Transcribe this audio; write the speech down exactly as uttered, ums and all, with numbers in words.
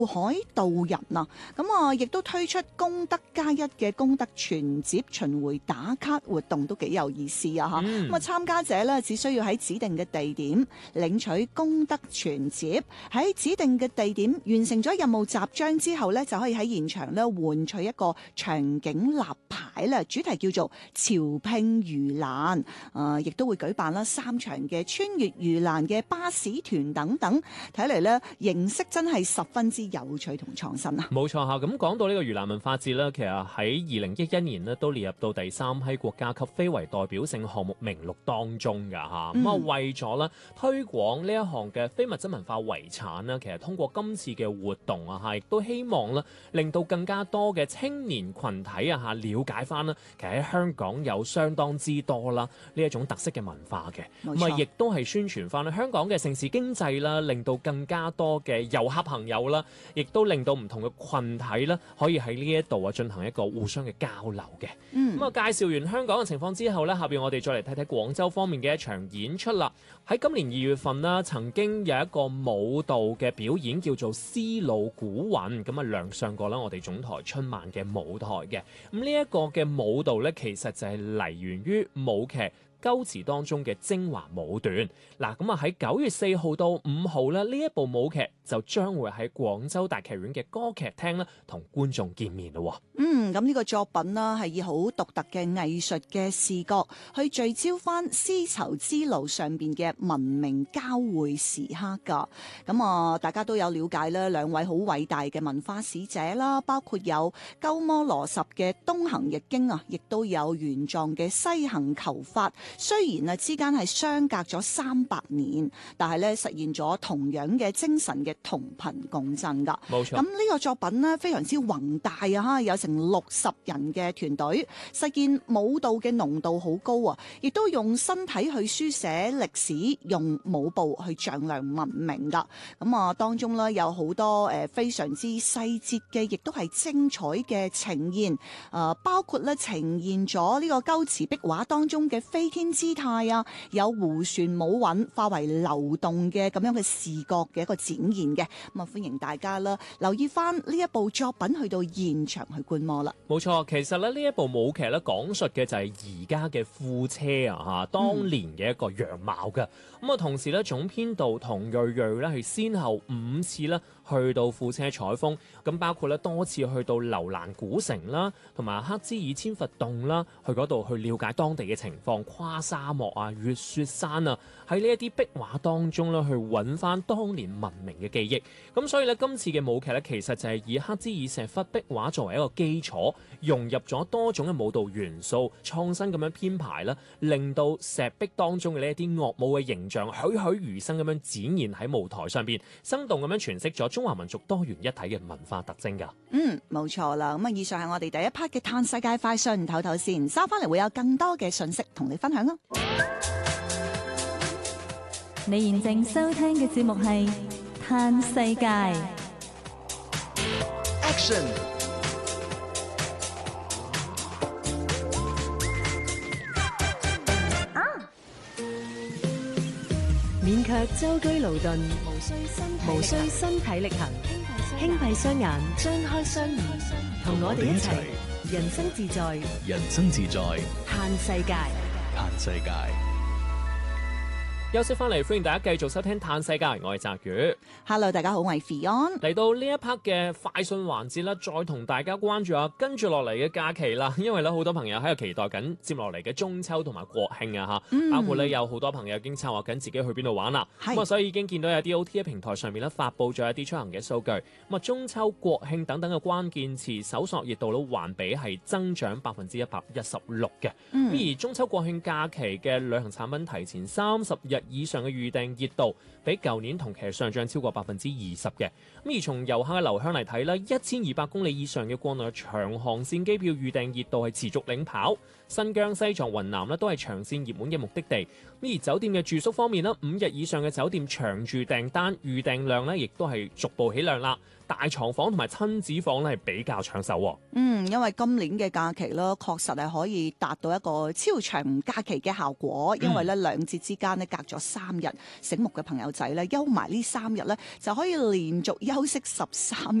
海道人啊，咁啊亦都推出功德加一嘅功德存摺巡迴打卡活動，都幾有意思啊！嚇、嗯，咁啊參加者咧只需要喺指定嘅地點領取功德存摺，喺指定嘅地點完成咗任務集章之後咧，就可以喺現場咧換取一個場景立牌咧，主題叫做潮拼盂蘭，啊、呃，亦都會舉辦啦三場嘅穿越盂蘭嘅巴士團等等，睇嚟咧形式真係十分之有趣同創新啊！ 冇錯嚇，咁講到呢個盂蘭文化節咧，其實喺二零一一年咧都列入到第三批國家級非遺代表性項目名錄當中㗎嚇。咁、嗯、啊，為咗咧推廣呢一項嘅非物質文化遺產咧，其實通過今次嘅活動啊嚇，亦都希望咧令到更加多嘅青年群體啊嚇了解翻啦，其實喺香港有相當之多啦呢一種特色嘅文化嘅，咁啊亦都係宣傳翻咧香港嘅城市經濟啦，令到更加多嘅遊客朋友啦，亦都令到唔同嘅群體咧，可以喺呢一度啊進行一個互相嘅交流嘅。嗯，咁啊介紹完香港嘅情況之後咧，下邊我哋再嚟睇睇廣州方面嘅一場演出啦。喺今年二月份啦，曾經有一個舞蹈嘅表演叫做《絲路古韻》，咁啊亮相過啦我哋總台春晚嘅舞台嘅。咁呢一個嘅舞蹈咧，其實就係嚟源於舞劇鳩詞當中嘅精華舞段。嗱，咁啊喺九月四號到五號咧，呢一部舞劇就將會喺廣州大劇院嘅歌劇廳咧同觀眾見面咯。 嗯，咁呢個作品啦係以好獨特嘅藝術嘅視覺去聚焦翻絲綢之路上邊嘅文明交匯時刻噶。咁啊，大家都有了解啦，兩位好偉大嘅文化使者啦，包括有鳩摩羅什嘅《東行易經》啊，亦都有玄奘嘅《西行求法》。雖然啊之間係相隔咗三百年，但係咧實現咗同樣嘅精神嘅同頻共振噶。冇錯。咁呢個作品呢，非常之宏大啊，有成六十人嘅團隊，實現舞蹈嘅濃度好高啊，亦都用身體去書寫歷史，用舞步去丈量文明噶。咁啊當中呢，有好多誒非常之細節嘅，亦都係精彩嘅呈現。誒包括咧呈現咗呢個鳩詞壁畫當中嘅飛天姿態啊，有弧旋舞韻化為流動嘅咁樣嘅視覺嘅一個展現嘅。咁啊歡迎大家啦留意翻呢一部作品去到現場去觀摩啦。冇錯，其實咧呢一部舞劇咧講述嘅就係而家嘅庫車啊嚇當年嘅一個樣貌嘅。咁、嗯、啊同時咧總編導童睿睿咧係先後五次咧去到庫車採風，咁包括咧多次去到樓蘭古城啦，同埋黑茲爾千佛洞啦，去嗰度去了解當地嘅情況，跨沙漠啊、越雪山啊，喺呢一啲壁畫當中咧去揾翻當年文明嘅記憶。咁所以咧今次嘅舞劇咧其實就係以黑茲爾石窟壁畫作為一個基礎，融入咗多種嘅舞蹈元素，創新咁樣編排啦，令到石壁當中嘅呢一啲樂舞嘅形象栩栩如生咁樣展現喺舞台上邊，生動咁樣詮釋咗中華民族多元一體嘅文化特徵㗎。嗯，冇錯啦。咁啊，以上係我哋第一 part 嘅嘆世界快訊，唞唞先，收翻嚟會有更多嘅信息同你分享咯。 你現正收聽嘅節目係嘆世界。Action！勉強舟車勞頓，無需身無需身體力行，輕閉雙眼，張開雙耳，同我哋一齊人生自在，人生自在，嘆世界，嘆世界。 休息翻嚟，歡迎大家繼續收聽《嘆世界》，我係澤宇。 Hello， 大家好，我係 Fion。嚟到呢一 part 嘅快訊環節啦，再同大家關注下跟住落嚟嘅假期啦。因為咧好多朋友喺度期待緊接落嚟嘅中秋同埋國慶啊吓、嗯，包括咧有好多朋友已經策劃緊自己去邊度玩啦。咁啊，所以已經見到有啲 O T A 平台上面咧發佈咗一啲出行嘅數據。咁啊，中秋、國慶等等嘅關鍵詞搜索熱度都環比係增長百分之一百一十六嘅。嗯、而中秋國慶假期嘅旅行產品提前三十日以上嘅預訂熱度，比舊年同期上漲超過百分之二十嘅。咁而從遊客嘅流向嚟睇咧，一千二百公里以上嘅國內長航線機票預訂熱度係持續領跑，新疆、西藏、雲南咧都係長線熱門嘅目的地。咁而酒店嘅住宿方面咧，五日以上嘅酒店長住訂單預訂量咧，亦都係逐步起量啦。 大床房同埋親子房咧係比較搶手喎。 嗯，因為今年嘅假期咧，確實係可以達到一個超長假期嘅效果，因為咧兩節之間咧隔咗三日，醒目嘅朋友仔咧休埋呢三日咧就可以連續休息十三